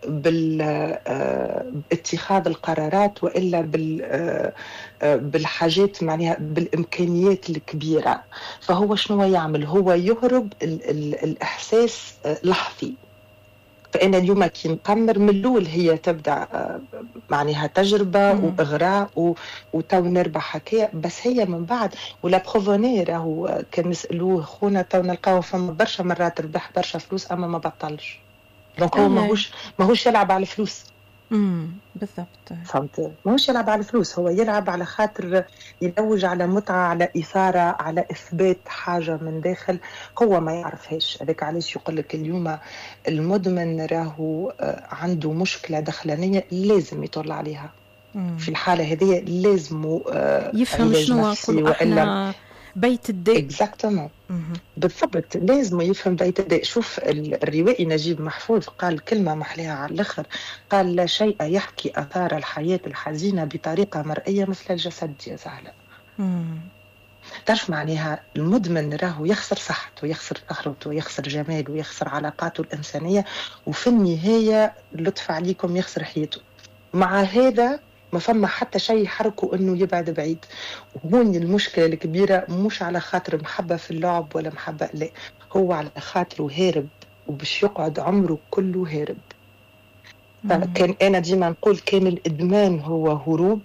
باتخاذ القرارات وإلا بالحاجات معناها بالإمكانيات الكبيرة. فهو شنو يعمل؟ هو يهرب الإحساس لحظي. فأنا اليوم كي نقمر من الأول هي تبدأ معناها تجربة وإغراء وتو نربح هكايا، بس هي من بعد ولا بروفوني راهو كان نسألوه خونا تو نلقاو فما برشا مرات ربح برشا فلوس أما ما بطلش. دونك هو ماهوش يلعب على الفلوس. بالضبط. فهمت؟ ماهوش يلعب على الفلوس، هو يلعب على خاطر يلوج على متعة، على إثارة، على إثبات حاجة من داخل هو ما يعرفهاش. هذاك علاش يقول لك اليوم المدمن راهو عنده مشكلة داخلانية لازم يطلع عليها. في الحالة هذه لازم يفهم شنو نقول احنا بيت الداء. اكزاكتومون بالضبط، لازم يفهم بيت الداء. شوف الروائي نجيب محفوظ قال كلمة محليها على الآخر، قال لا شيء يحكي آثار الحياة الحزينة بطريقة مرئية مثل الجسد يا زهلة. تعرف معناها المدمن راهو يخسر صحته، يخسر ثروته، يخسر جماله، يخسر علاقاته الإنسانية، وفي النهاية لطف عليكم يخسر حياته. مع هذا ما فما حتى شيء يحركه انه يبعد بعيد. وهون المشكله الكبيره مش على خاطر محبه في اللعب ولا محبه، لا، هو على خاطره هارب وباش يقعد عمره كله هارب. فكان انا ديما نقول كان الادمان هو هروب،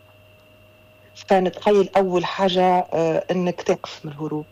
فنتخيل اول حاجه انك تقف من الهروب.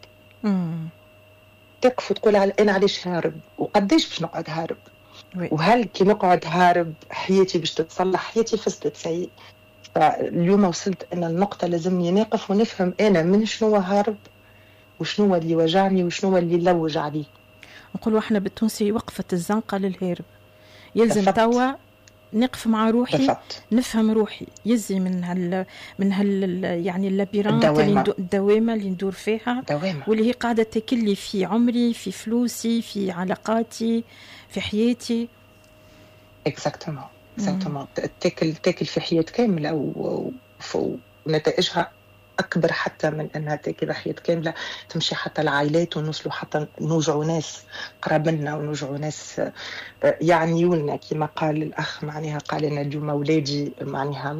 تقف وتقول انا علاش هارب وقديش باش نقعد هارب، وهل كي نقعد هارب حياتي باش تتصلح؟ حياتي فسدت سيء. فاليوم وصلت أن النقطة لازمني نقف ونفهم أنا من شنو هارب وشنو اللي وجعني وشنو اللي لوج عليه. نقولوا احنا بالتونسي وقفة الزنقة للهارب. يلزم توا نقف مع روحي بالفت. نفهم روحي يزي من هال يعني اللابيرانت الدوامة اللي ندور فيها واللي هي قاعدة تاكلي في عمري، في فلوسي، في علاقاتي، في حياتي. اكزاكتومون تاكل في حياة كاملة ونتائجها أكبر حتى من أنها تاكل حياة كاملة. تمشي حتى العائلات ونوصلوا حتى نوجعوا ناس قراب منا ونوجعوا ناس يعنيولنا كما قال الأخ. معناها قال أن اليوم أولادي معناها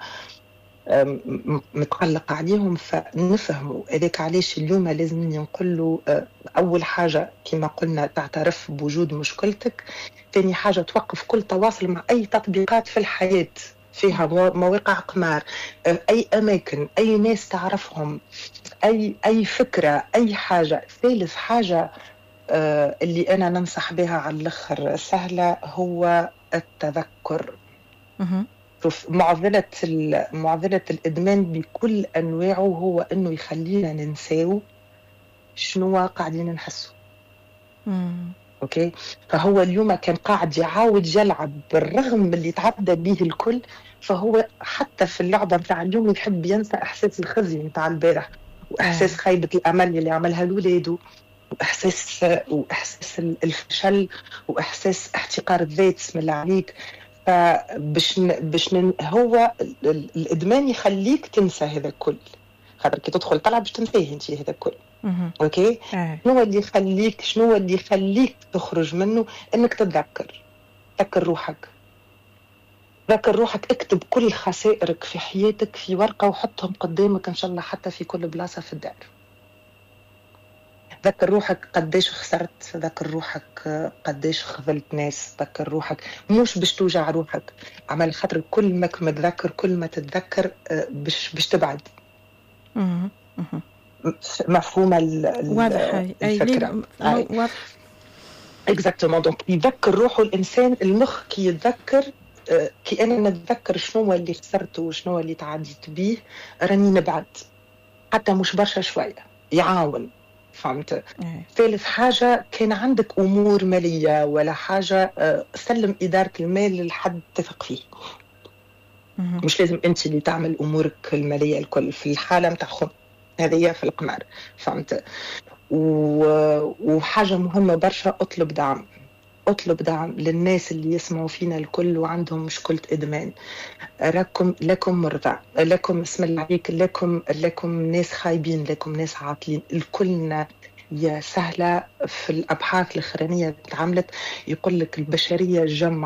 متقلق عليهم، فنفهموا هذاك علاش اليوم لازم نقول له أول حاجة كما قلنا تعترف بوجود مشكلتك. ثاني حاجة توقف كل تواصل مع أي تطبيقات في الحياة فيها مواقع قمار، أي أماكن، أي ناس تعرفهم، أي فكرة، أي حاجة. ثالث حاجة اللي أنا ننصح بها على الآخر سهلة هو التذكر. معضلة الإدمان بكل أنواعه هو أنه يخلينا ننساو شنو قاعدين نحسه. أوكي، فهو اليوم كان قاعد يعاود يلعب بالرغم من اللي تعدى به الكل. فهو حتى في اللعبة متاع اليوم يحب ينسى إحساس الخزي متاع البارح وإحساس خيبة الأمل اللي عملها لولاده وإحساس الفشل وإحساس احتقار الذات من اللي عليك. هو الإدمان يخليك تنسى هذا الكل. خاطر كي تدخل تلعب باش تنسيه انت هذا الكل. اوكي شنو اللي يخليك تخرج منه؟ انك تتذكر روحك. ذكر روحك، اكتب كل خسائرك في حياتك في ورقة وحطهم قدامك ان شاء الله حتى في كل بلاصة في الدار. ذكر روحك قديش خسرت، ذكر روحك قديش خذلت ناس، ذكر روحك مش باش توجع روحك، عمل خاطر كل ما متذكر كل ما تتذكر باش تبعد. مفهومة الفكرة؟ واضح. اكزاكتومون. دونك يذكر روحه الإنسان. المخ كي يتذكر كي أنا نتذكر شنو اللي خسرته وشنو اللي تعديت به راني نبعد حتى مش برشا شوية، يعاون. فهمت؟ ثالث حاجة كان عندك أمور مالية ولا حاجة سلم إدارة المال لحد تثق فيه. مش لازم أنت اللي تعمل أمورك المالية الكل في الحالة متاع خم هذه في القمار. فهمت؟ وحاجة مهمة برشا، أطلب دعم للناس اللي يسمعوا فينا الكل وعندهم مشكلة إدمان. لكم مرضى، لكم اسم الله عليك، لكم ناس خايبين، لكم ناس عاطلين. الكلنا يا سهلة في الأبحاث الأخرانية اللي اتعملت يقول لك البشرية جمع